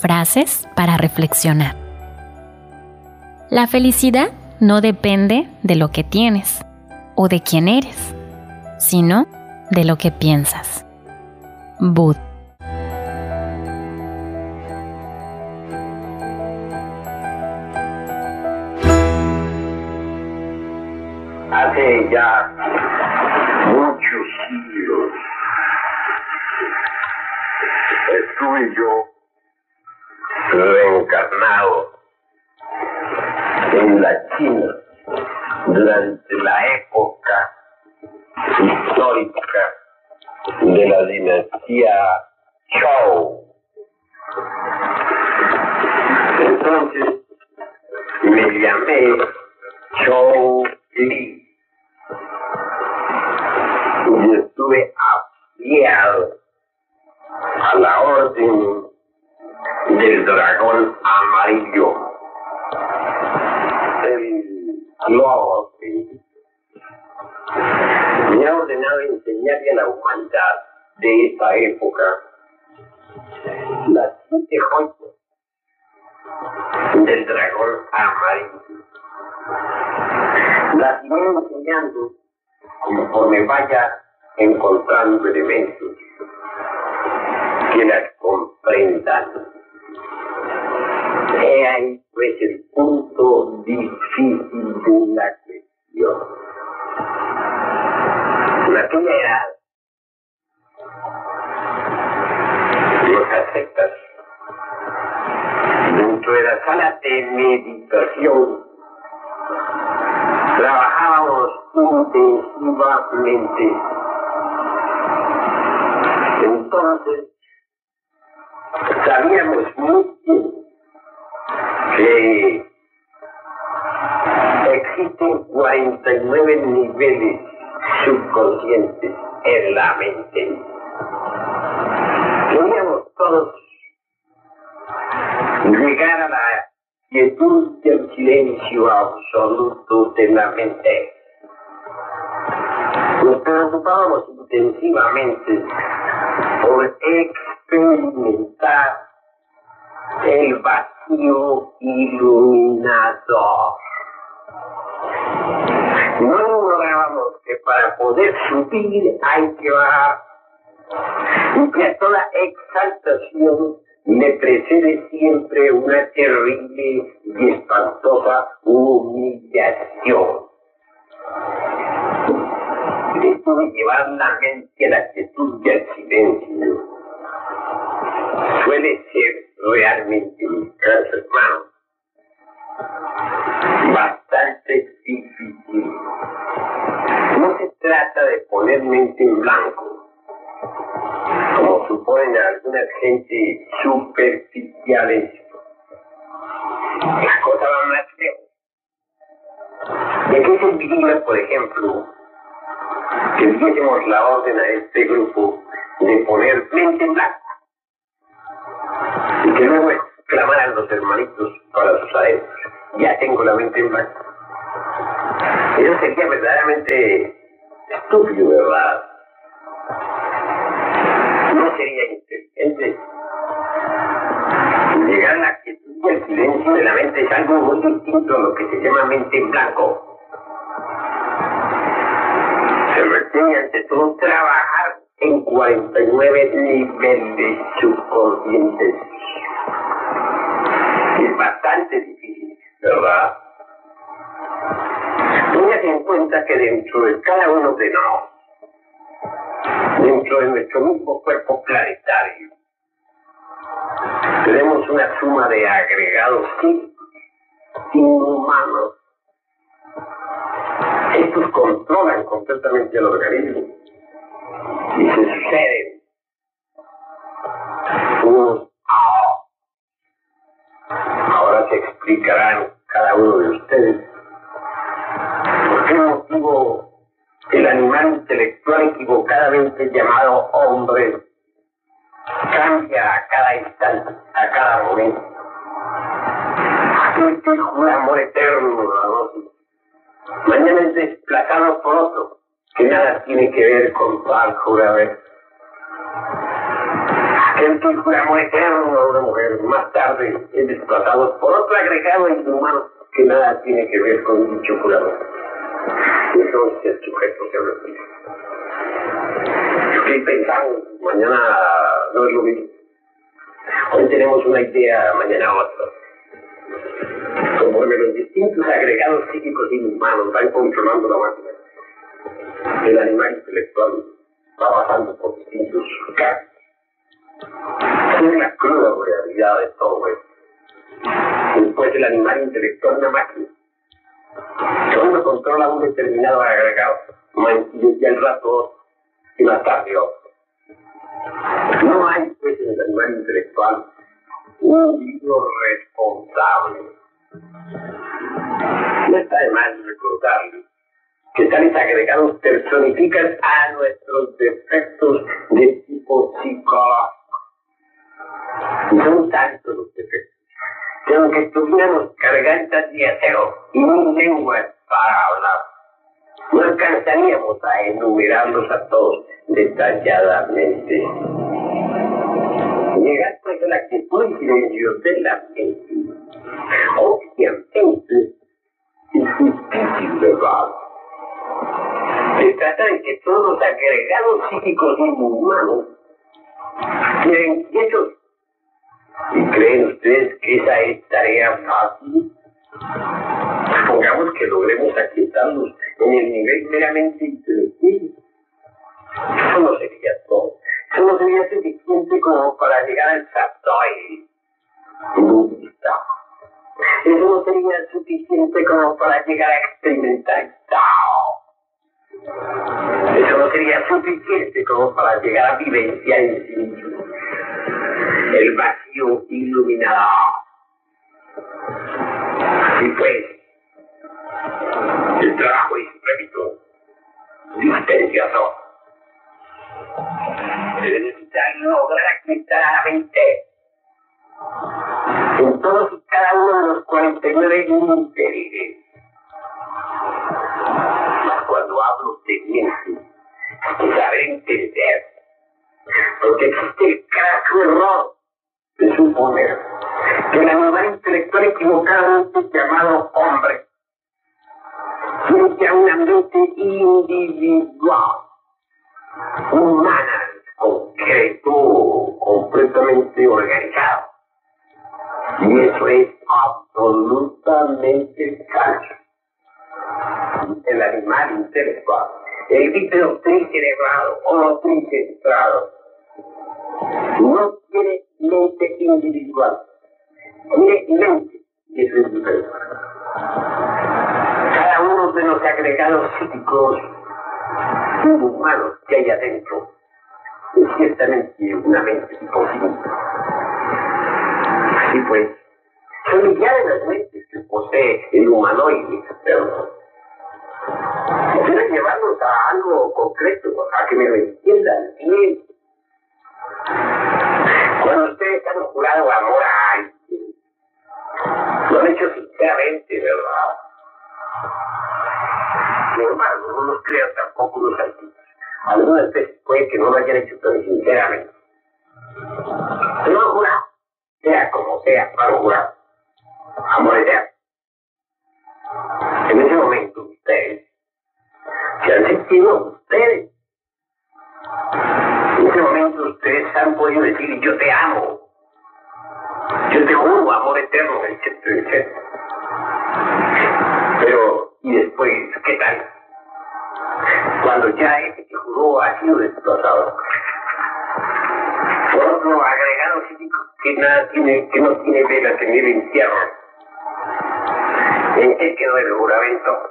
frases para reflexionar. La felicidad no depende de lo que tienes o de quién eres, sino de lo que piensas. Bud. Hace ya muchos siglos estuve yo reencarnado en la China durante la época histórica de la dinastía Zhou. Entonces me llamé Zhou Li y estuve afiliado a la orden del dragón amarillo, el lobo. Me ha ordenado enseñarle a la humanidad de esta época las 7 joyas del dragón amarillo. Las iré enseñando conforme vaya encontrando elementos que las comprendan. He ahí pues el punto difícil de la cuestión. En aquella edad, los ascetas, dentro de la sala de meditación, trabajábamos intensivamente. Entonces, sabíamos muy bien que existen 49 niveles subconscientes en la mente. Queríamos todos llegar a la quietud y el silencio absoluto de la mente. Nos preocupábamos intensivamente por experimentar el vacío iluminador. No ignorábamos que para poder subir hay que bajar y que a toda exaltación le precede siempre una terrible y espantosa humillación. Esto de llevar la mente a la quietud y al silencio suele ser realmente, mis caros hermanos, bastante difícil. No se trata de poner mente en blanco, como suponen algunas gentes superficiales. La cosa va más lejos. ¿De qué serviría, por ejemplo, que diésemos la orden a este grupo de poner mente en blanco y que luego exclamaran los hermanitos para sus adentros: ya tengo la mente en blanco? Eso sería verdaderamente estúpido, ¿verdad? No sería inteligente. Llegar a la quietud y el silencio de la mente es algo muy distinto a lo que se llama mente en blanco. Se requiere ante todo trabajar en 49 niveles subconscientes. Es bastante difícil, ¿verdad? Tengan en cuenta que dentro de cada uno de nosotros, dentro de nuestro mismo cuerpo planetario, tenemos una suma de agregados inhumanos. Estos controlan completamente el organismo y se suceden unos a otros. Ahora se explicarán cada uno de ustedes por qué motivo el animal intelectual equivocadamente llamado hombre cambia a cada instante, a cada momento. Aquel que jura amor eterno, ¿no? Mañana es desplazado por otro que nada tiene que ver con tal juramento. El que jura amor eterno a una mujer más tarde es desplazado por otro agregado inhumano que nada tiene que ver con dicho juramento. Entonces el sujeto se repite. Estoy pensando, mañana no es lo mismo. Hoy tenemos una idea, mañana otra. Conforme los distintos agregados psíquicos inhumanos van controlando la máquina, el animal intelectual va pasando por distintos cambios. Es la cruda realidad de todo esto. Después el animal intelectual, una máquina. Uno controla un determinado agregado, y al rato otro, y más tarde otro. No hay, pues, en el animal intelectual un libro responsable. No está de más recordarle que tales agregados personifican a nuestros defectos de tipo psicológico. Son tantos los defectos que aunque tuviéramos gargantas de acero y un lenguas para hablar, no alcanzaríamos a enumerarlos a todos detalladamente. Llegar pues a la actitud y silencio de la mente, obviamente, es difícil, ¿verdad? Se trata de que todos los agregados psíquicos inhumanos queden quietos. ¿Y creen ustedes que esa es tarea fácil? Supongamos que logremos aquietarlos en el nivel meramente intelectivo. Eso no sería todo. Eso no sería suficiente como para llegar al saptoide budista. Eso no sería suficiente como para llegar a experimentar el Tao. Eso no sería suficiente como para llegar a vivenciar en sí mismo el vacío iluminado. Y pues, el trabajo es, repito, dispendioso. Se necesita lograr aquietar a la mente en todos y cada uno de los 49 intereses. Cuando hablo de mente, hay que saber entender, porque existe el craso error de suponer que el animal intelectual equivocadamente llamado hombre tiene ya una mente individual, humana, concreto, completamente organizado. Y eso es absolutamente falso. El animal intelectual, el bípedo tricerebrado o no tricerebrado, no tiene mente individual, tiene mente, y eso es diferente. Cada uno de los agregados psíquicos humanos que hay adentro es ciertamente una mente imposible. Así pues, son millares las mentes que posee el humanoide externo. Quiero llevarlos a algo concreto, a que me lo entiendan bien. Cuando ustedes han jurado amor a alguien, lo han hecho sinceramente, ¿verdad? Normal, no los crean tampoco los artistas. Algunas veces puede que no lo hayan hecho tan sinceramente. Pero han jurado, sea como sea, han jurado. Amor eterno. En ese momento ustedes se han sentido ustedes. En ese momento ustedes han podido decir yo te amo, yo te juro amor eterno, etcétera, etcétera. Pero, ¿y después qué tal? Cuando ya ese que juró ha sido desplazado por otro agregado psíquico que no tiene velas en el infierno. ¿En qué quedó el juramento?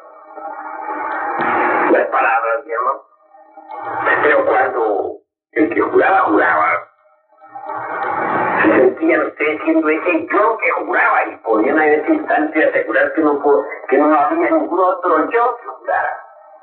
Las palabras de amor. Pero cuando el que juraba, se sentían ustedes siendo ese yo que juraba y podían en ese instante asegurar que no había ningún otro yo que jurara.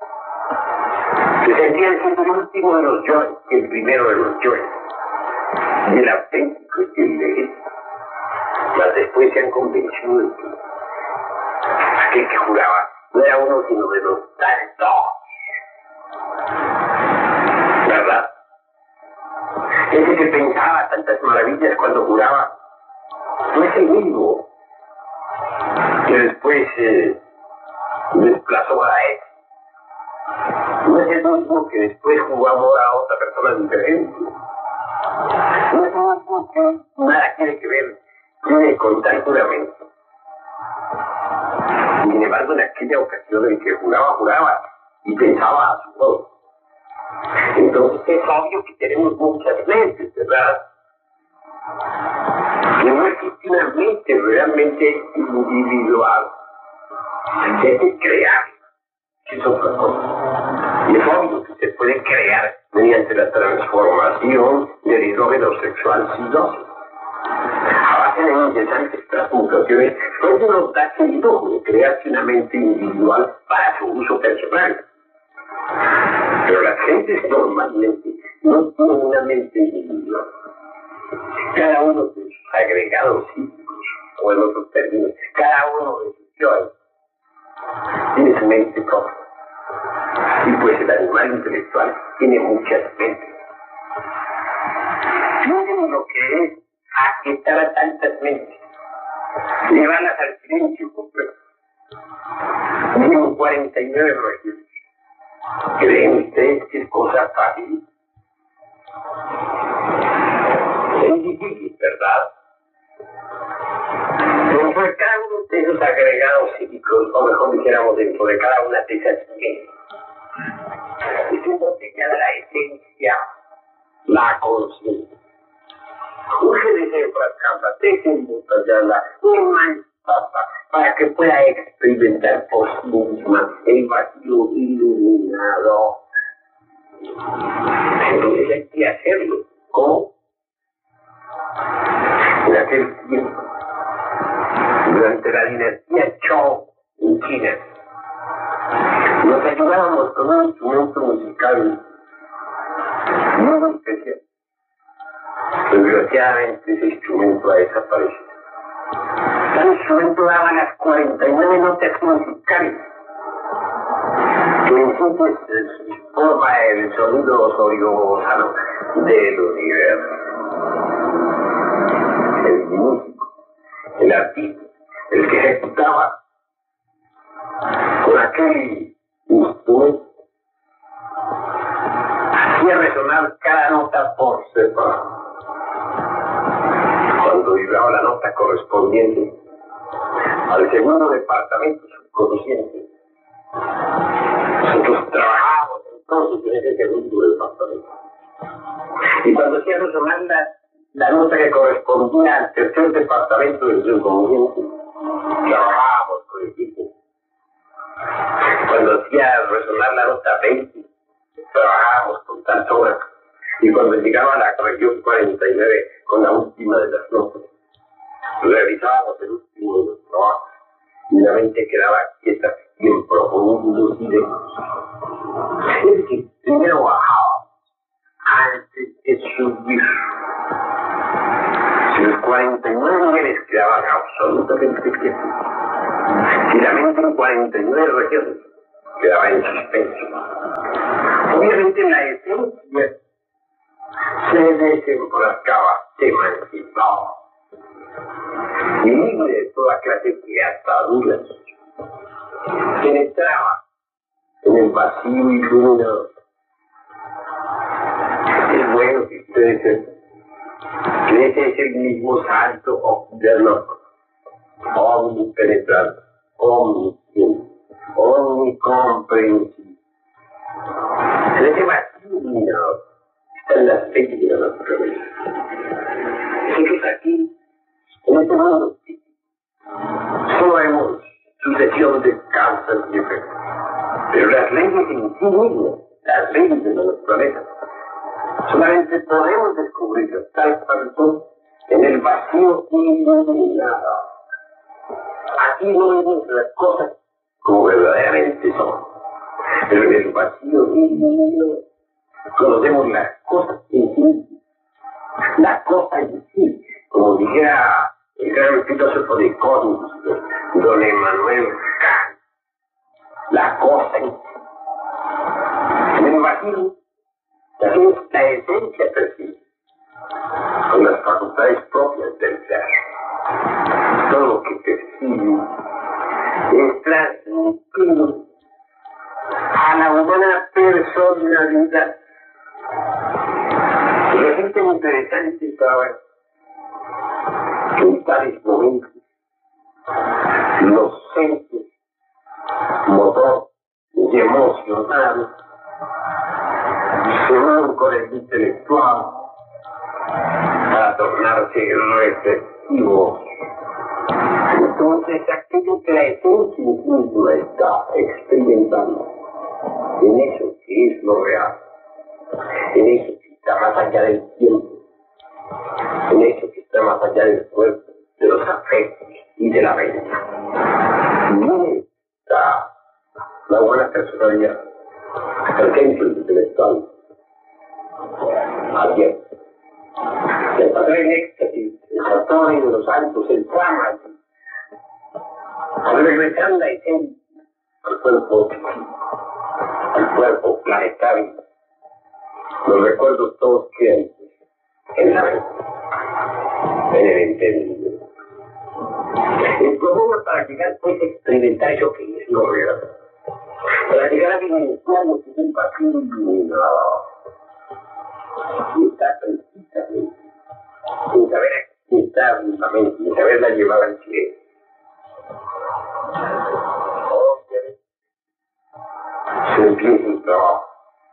Se sentían siendo el último de los yoes, el primero de los yoes, el auténtico y el legítimo. Mas después se han convencido de que aquel que juraba no era uno sino de los tantos. ¿Verdad? Ese que pensaba tantas maravillas cuando juraba, no es el mismo que después desplazó a él. No es el mismo que después jugó amor a otra persona diferente. No es el mismo que nada tiene que ver con tal juramento. Sin embargo, en aquella ocasión en que juraba y pensaba a su modo. Entonces es obvio que tenemos muchas mentes, ¿verdad? Y no existe una mente realmente individual. Hay que crear, que es otra cosa. Y es obvio que se puede crear mediante la transformación del hidrógeno sexual siloso. A base de interesantes transmutaciones, puede notarse el hidrógeno de crearse una mente individual para su uso personal. Pero las gentes normalmente no tienen una mente individual. Cada uno de sus agregados psíquicos, o en otros términos, cada uno de sus yo tiene su mente propia. Y pues el animal intelectual tiene muchas mentes. Miren lo que es aquietar a tantas mentes. Llevarlas al silencio completo. Tienen 49 regiones. ¿Creen ustedes que es cosa fácil? Es difícil, ¿verdad? Dentro de cada uno de esos agregados psíquicos, o mejor dijéramos, dentro de cada una de esas mentes, es identificada la esencia, la conciencia. Urge desenfrascarla, desembotellarla, emanciparla, para que pueda experimentar por sí misma el vacío iluminado. Entonces hay que hacerlo. ¿Cómo? En aquel tiempo, durante la dinastía Zhou en China, nos ayudábamos con un instrumento musical muy especial. Desgraciadamente ese instrumento ha desaparecido. El instrumento daba las 49 notas musicales que en síntesis forma el sonido soriogozano del universo. El músico, el artista, el que ejecutaba con aquel instrumento, hacía resonar cada nota por separado. Cuando vibraba la nota correspondiente al segundo departamento subconsciente, nosotros trabajábamos entonces en ese segundo departamento. Y cuando hacía resonar la nota que correspondía al tercer departamento del subconsciente, trabajábamos con el equipo. Cuando hacía resonar la nota 20, trabajábamos con tantas horas. Y cuando llegaba a la región 49 con la última de las notas, realizábamos el último de los trabajos y la mente quedaba quieta y en profundo silencio. Es decir, primero bajábamos antes de subir. Si los 49 niveles quedaban absolutamente quietos, si la mente en 49 regiones quedaba en suspenso, obviamente la esencia se desenfrascaba, se emancipaba, y libre de toda clase de ataduras, penetraba en el vacío iluminado. Es bueno que ustedes sepan que ese es el mismo salto ocular, omnipenetrante, omnisciente, omnicomprensible. En ese vacío iluminado están las leyes de la naturaleza. Nosotros aquí, en este mundo, solo vemos sucesión de causas y efectos. Pero las leyes en sí mismas, las leyes de la naturaleza, solamente podemos descubrirlas tal cual en el vacío iluminado. Aquí no vemos las cosas como verdaderamente son, pero en el vacío iluminado conocemos las cosas en sí, la cosa en sí, como dijera el gran filósofo de Cosmos, don Emmanuel Kant, la cosa en sí. En el vacío, también la esencia percibe, En tales momentos, los centros motor y emocionados se unen con el intelectual para tornarse receptivos. Entonces, aquello que la esencia misma está experimentando, en eso que es lo real, en eso que está más allá del tiempo, en eso que está más allá del cuerpo, de los afectos y de la mente. Y está la buena personalidad, el centro intelectual, abierto. El padre en éxtasis, el autor de los santos, el drama, regresando la esencia al cuerpo planetario. Los recuerdos todos quedan en la mente, en el entendimiento. El problema para llegar pues a experimentar eso que es lo real, para llegar a vivenciar lo que es el vacío iluminado, y está precisamente sin saber aquietar la mente, sin saberla llevar al cielo. Se empieza el trabajo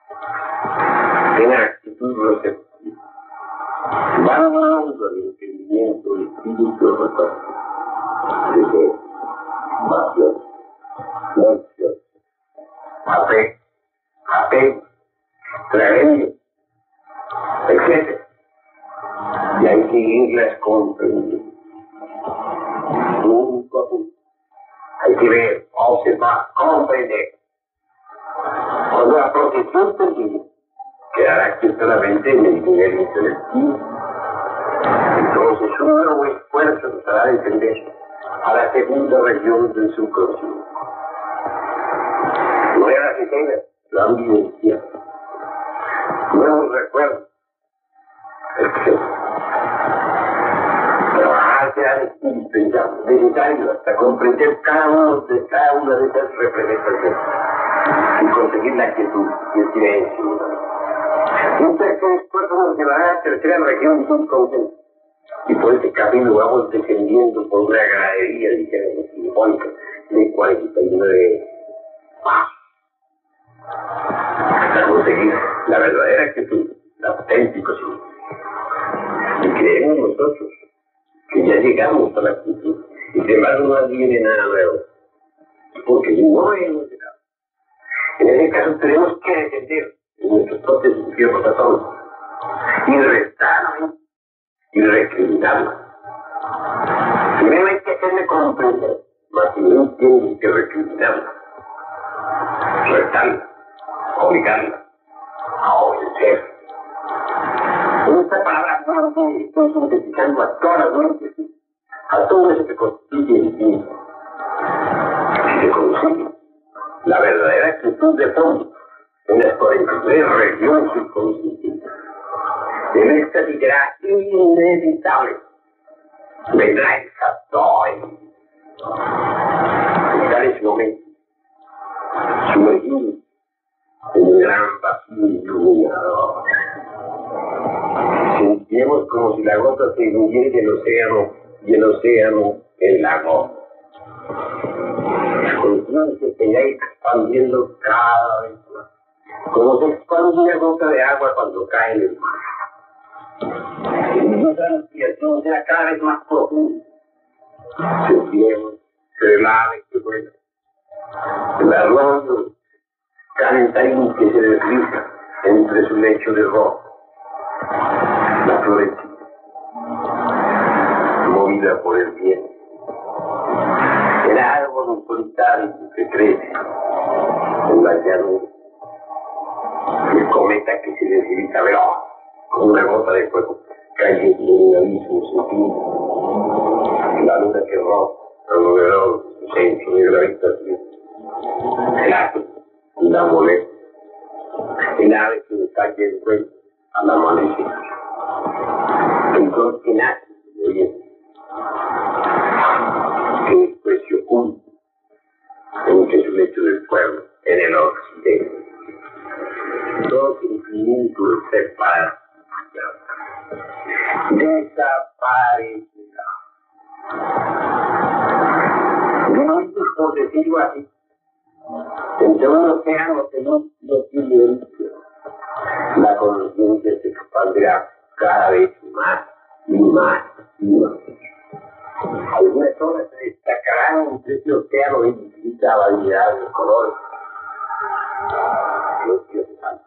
en actitud receptiva, dando el entendimiento, el espíritu retorno, deseo, pasión, noción, apego, tragedia, etc. Y hay que irlas comprendiendo. Punto a punto. Hay que ver, observar, comprender. Cuando la protección termine, quedará solamente en el nivel intelectivo. Entonces un nuevo esfuerzo nos hará descender a la segunda región del subconsciente. Nuevas escenas, la vivencia, nuevos recuerdos, etc. Trabajar será indispensable, necesario hasta comprender cada una de esas representaciones y conseguir la quietud y el silencio. Un tercer esfuerzo nos llevará a la tercera región subconsciente. Y por este camino vamos descendiendo por una ganadería, dijéramos, simbólica de 49 pasos hasta conseguir la verdadera quietud, el auténtico silencio. Y creemos nosotros que ya llegamos a la quietud. Y sin embargo no adviene nada nuevo, porque no hemos llegado. En ese caso tenemos que descender en nuestros propios infiernos atómicos y restarla y recriminarla. Primero hay que hacerle comprender, mas si no tienen que recriminarla, restarla, obligarla a obedecer. En esta palabra muerte estoy sintetizando a todas las muertes, a todo eso que constituye el fin. Si se consigue la verdadera actitud de fondo en las 43 regiones subconscientes, el éxtasis será inevitable. Vendrá el satori. En tales momentos, sumergidos en un gran vacío iluminador, sentiremos como si la gota se diluyera en el océano y el océano en la gota. La conciencia se irá expandiendo cada vez más, como se expande una gota de agua cuando cae en el mar. La transpiración será cada vez más profunda. Sentiremos el ave que vuela, el arroyo cantarín que se desliza entre su lecho de roca, la florecita, movida por el viento, el árbol solitario que crece en la llanura, el cometa que se desliza veloz con una gota de fuego cayendo en un abismo sin fin, la luna que roza alrededor del centro de gravitación, el átomo, la molécula, el ave que está en vuelta al amanecer, el sol que nace de oriente, que después se oculta entre su lecho del pueblo en el occidente. Todo infinito separado desaparecerá. Por decirlo así, entre un océano que no tiene origen, la conciencia se expandirá cada vez más y más y más. Algunas horas se destacarán entre este océano de infinita variedad de colores. Los dioses santos.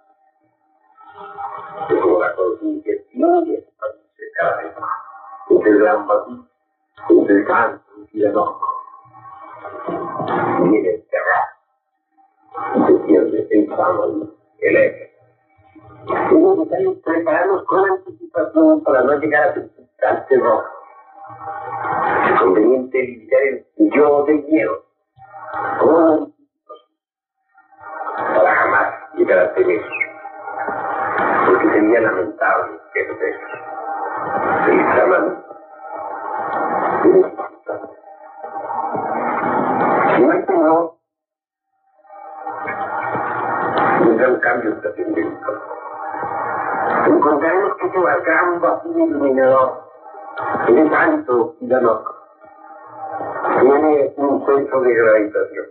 Pero la conciencia tiene que expandirse cada vez más. Entre el gran vacío, entre el canto y el loco. Viene el terror. Y se pierde el sábado, el eje. Es necesario prepararnos con anticipación para no llegar a sentir terror. Es conveniente limitar el yo del miedo. Para jamás llegar a temer. Porque sería lamentable perder. El chamán. Si no hay temor, vendrá un cambio trascendente. Encontraremos que se marcará un vacío iluminador. Es alto y loco. Tiene un centro de gravitación.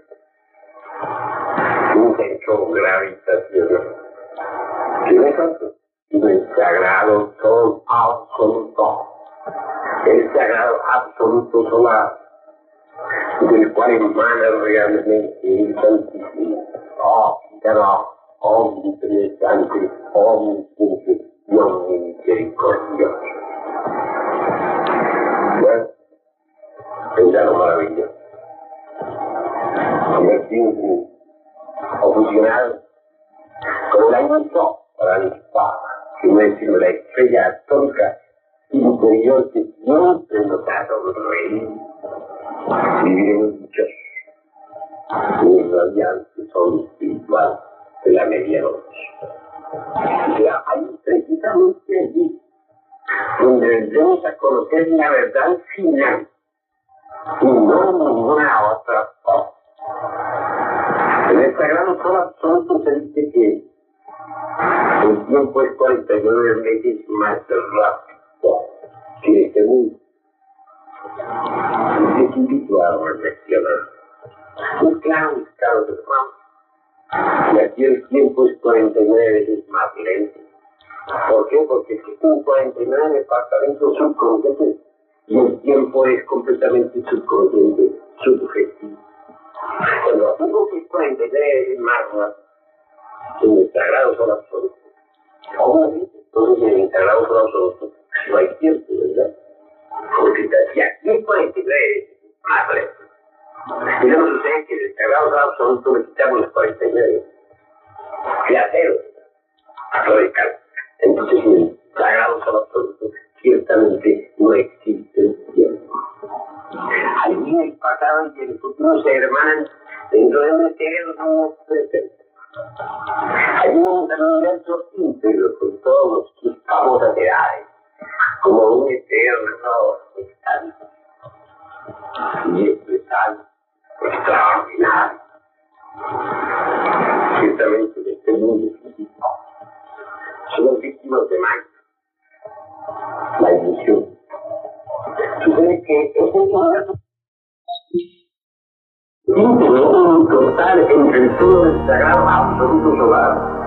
Un centro gravitacional. ¿Qué es eso? El sagrado sol absoluto. El sagrado absoluto solar, del cual emana realmente el santísimo, omnipresente, omnipotente y omnimisericordioso. Bueno, es lo maravilloso. Convertirse o fusionar con la ilusión para el espacio, que no es sino la estrella atómica interior que siempre nos ha sonreído. Viviremos dichosos en el radiante sol espiritual de la medianoche. Y ahí precisamente allí donde vendremos a conocer la verdad final y no ninguna otra cosa. En el sagrado sol absoluto se dice que el tiempo es 49 meses más rápido que este mundo. Y te invito a reflexionar. Es claro, mis caros hermanos, y aquí el tiempo es 49 veces más lento. ¿Por qué? Porque existen 49 departamentos subconscientes y el tiempo es completamente subconsciente, subjetivo. Cuando digo que es 49 veces más rápido, en el sagrado sol absoluto, obviamente, entonces en el sagrado sol absoluto no hay tiempo, ¿verdad? Porque si aquí es 49 veces más lento. Y no sucede que en el sagrado sol absoluto le quitamos los 49. Queda cero. Radical. Entonces en el sagrado sol absoluto ciertamente no existe el tiempo. Allí el pasado y el futuro se hermanan dentro de un eterno presente. Hay un universo íntegro con todos sus famosas edades, como un eterno instante. Y esto es algo extraordinario. Ciertamente en este mundo físico somos víctimas de magia, la ilusión. Sucede que este universo íntegro, total, entre el todo el sagrado absoluto solar,